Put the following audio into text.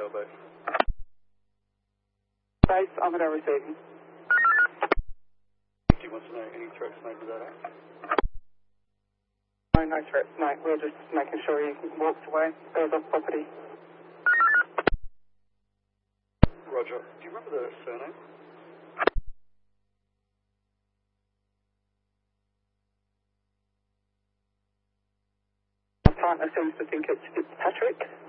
Armadale base. Base, Armadale receiving. Do you want to know any threats made with that act? No, no threats, no. We're just making sure he walks away, goes off property. Roger. Do you remember the surname? My partner seems to think it's Fitzpatrick.